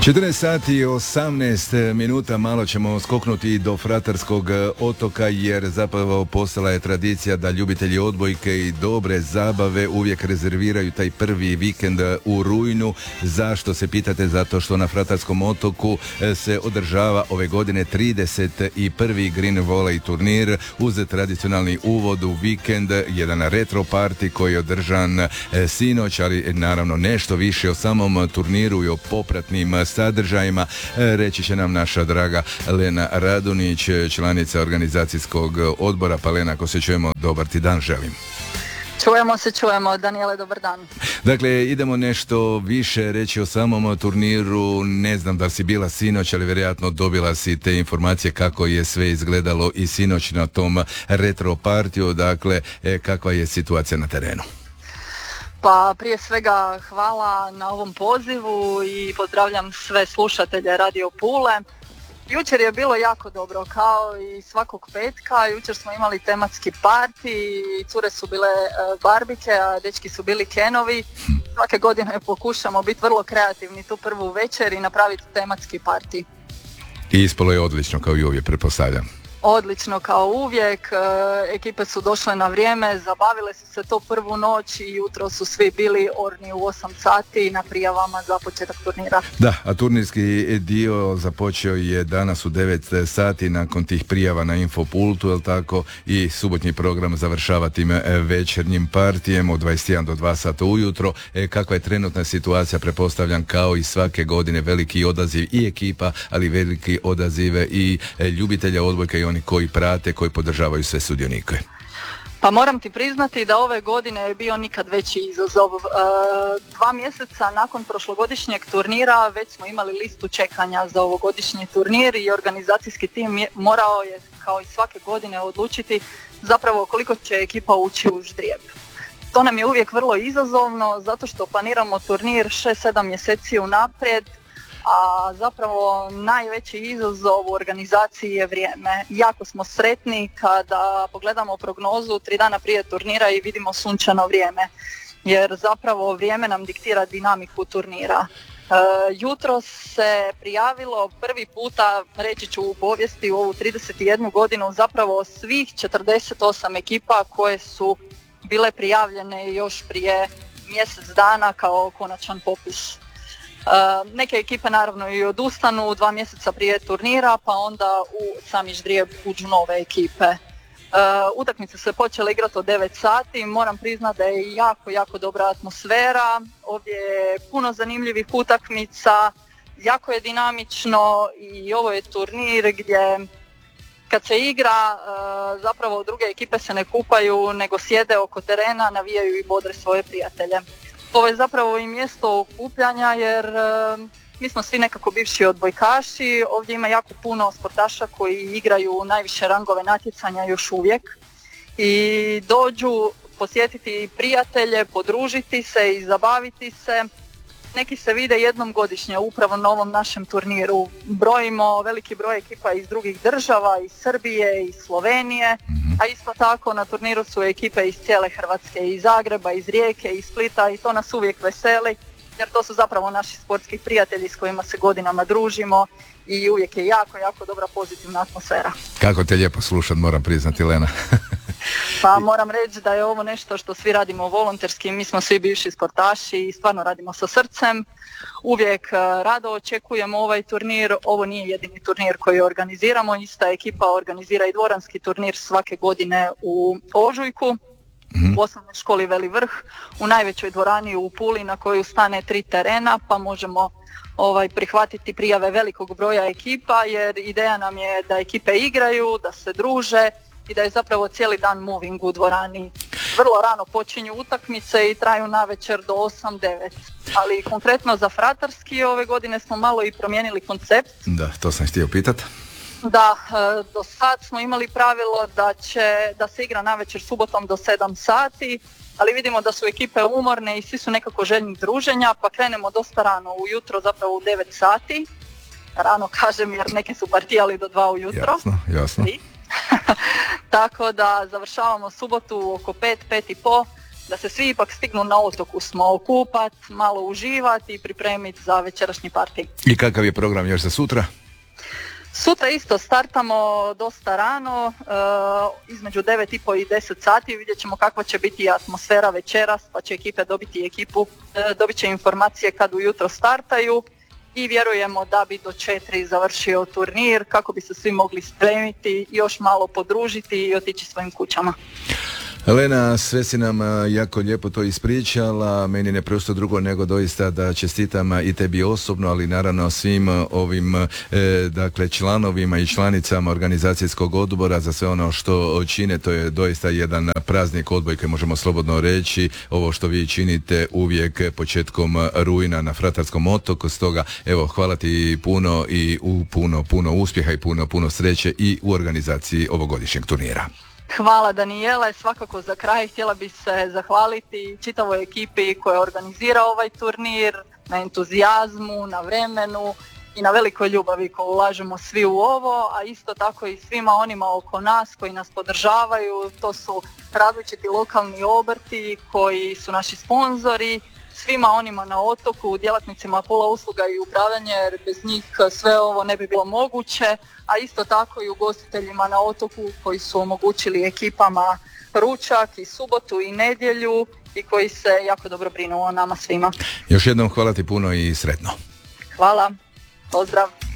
14 sati i 18 minuta, malo ćemo skoknuti do Fratarskog otoka jer zapravo postala je tradicija da ljubitelji odbojke i dobre zabave uvijek rezerviraju taj prvi vikend u rujnu. Zašto se pitate? Zato što na Fratarskom otoku se održava ove godine 31. Green Volley turnir uz tradicionalni uvod u vikend, jedan retro party koji je održan sinoć, ali naravno nešto više o samom turniru i o popratnim sadržajima reći će nam naša draga Lena Radunić, članica organizacijskog odbora. Pa Lena, ako se čujemo, dobar ti dan želim. Čujemo. Daniele, dobar dan. Dakle, idemo nešto više reći o samom turniru. Ne znam da si bila sinoć, ali vjerojatno dobila si te informacije kako je sve izgledalo i sinoć na tom retro partiju. Dakle, kakva je situacija na terenu? Pa prije svega hvala na ovom pozivu i pozdravljam sve slušatelje Radio Pule. Jučer je bilo jako dobro, kao i svakog petka. Jučer smo imali tematski parti, cure su bile barbike, a dečki su bili kenovi. Svake godine pokušamo biti vrlo kreativni tu prvu večer i napraviti tematski parti. I ispalo je odlično, kao i uvijek, pretpostavljam. Odlično kao uvijek, ekipe su došle na vrijeme, zabavile su se to prvu noć i jutro su svi bili orni u 8 sati na prijavama za početak turnira. Da, a turnirski dio započeo je danas u 9 sati nakon tih prijava na Infopultu, jel tako, i subotnji program završava tim večernjim partijem od 21 do 2 sata ujutro. Kakva je trenutna situacija? Pretpostavljam kao i svake godine veliki odaziv i ekipa, ali veliki odazive i ljubitelja odbojka i oni koji prate, koji podržavaju sve sudionike. Pa moram ti priznati da ove godine je bio nikad veći izazov. 2 mjeseca nakon prošlogodišnjeg turnira već smo imali listu čekanja za ovogodišnji turnir i organizacijski tim morao je kao i svake godine odlučiti zapravo koliko će ekipa ući u ždrijeb. To nam je uvijek vrlo izazovno zato što planiramo turnir 6-7 mjeseci unaprijed, a zapravo najveći izazov u organizaciji je vrijeme. Jako smo sretni kada pogledamo prognozu 3 dana prije turnira i vidimo sunčano vrijeme, jer zapravo vrijeme nam diktira dinamiku turnira. Jutro se prijavilo prvi puta, reći ću u povijesti, u ovu 31 godinu, zapravo svih 48 ekipa koje su bile prijavljene još prije mjesec dana kao konačan popis. Neke ekipe naravno i odustanu 2 mjeseca prije turnira, pa onda u sami ždrijeb uđu nove ekipe. Utakmice se počele igrati od 9 sati, moram priznati da je jako dobra atmosfera, ovdje je puno zanimljivih utakmica, jako je dinamično i ovo je turnir gdje kad se igra zapravo druge ekipe se ne kupaju nego sjede oko terena, navijaju i bodre svoje prijatelje. Ovo je zapravo i mjesto okupljanja jer mi smo svi nekako bivši odbojkaši, ovdje ima jako puno sportaša koji igraju najviše rangove natjecanja još uvijek i dođu posjetiti prijatelje, podružiti se i zabaviti se. Neki se vide jednom godišnje upravo na ovom našem turniru. Brojimo veliki broj ekipa iz drugih država, iz Srbije, iz Slovenije, a isto tako na turniru su ekipe iz cijele Hrvatske, iz Zagreba, iz Rijeke, iz Splita i to nas uvijek veseli jer to su zapravo naši sportski prijatelji s kojima se godinama družimo i uvijek je jako dobra pozitivna atmosfera. Kako te lijepo slušat, moram priznati, Lena. Pa moram reći da je ovo nešto što svi radimo volonterski, mi smo svi bivši sportaši i stvarno radimo sa srcem. Uvijek rado očekujemo ovaj turnir, ovo nije jedini turnir koji organiziramo, ista ekipa organizira i dvoranski turnir svake godine u ožujku. U osnovnoj školi Veli Vrh, u najvećoj dvorani u Puli na koju stane 3 terena, pa možemo prihvatiti prijave velikog broja ekipa jer ideja nam je da ekipe igraju, da se druže i da je zapravo cijeli dan moving u dvorani. Vrlo rano počinju utakmice i traju navečer do 8-9. Ali konkretno za Fratarski ove godine smo malo i promijenili koncept. Da, to sam htio pitati. Da, do sad smo imali pravilo da se igra navečer subotom do 7 sati, ali vidimo da su ekipe umorne i svi su nekako željni druženja, pa krenemo dosta rano ujutro, zapravo u 9 sati. Rano kažem jer neke su partijali do 2 ujutro. Jasno. Tako da završavamo subotu oko 5 i po da se svi ipak stignu na otoku smo okupat, malo uživati i pripremiti za večerašnji parti. I kakav je program još za sutra? Sutra isto startamo dosta rano, između 9:30 i 10 sati, vidjet ćemo kakva će biti atmosfera večeras, pa će ekipe dobit će informacije kad ujutro startaju i vjerujemo da bi do 4 završio turnir kako bi se svi mogli spremiti, još malo podružiti i otići svojim kućama. Lena, sve si nam jako lijepo to ispričala, meni ne preostaje drugo nego doista da čestitam i tebi osobno, ali naravno svim ovim dakle članovima i članicama organizacijskog odbora za sve ono što čine. To je doista jedan praznik odbojke, možemo slobodno reći, ovo što vi činite uvijek početkom rujna na Fratarskom otoku. Stoga evo, hvala ti puno i puno uspjeha i puno sreće i u organizaciji ovogodišnjeg turnira. Hvala Danijele, svakako za kraj htjela bih se zahvaliti čitavoj ekipi koja organizira ovaj turnir, na entuzijazmu, na vremenu i na velikoj ljubavi koju ulažemo svi u ovo, a isto tako i svima onima oko nas koji nas podržavaju, to su različiti lokalni obrti koji su naši sponzori, svima onima na otoku, djelatnicima Pula usluga i upravljanje, jer bez njih sve ovo ne bi bilo moguće, a isto tako i ugostiteljima na otoku koji su omogućili ekipama ručak i subotu i nedjelju i koji se jako dobro brinu o nama svima. Još jednom hvala ti puno i sretno. Hvala, pozdrav.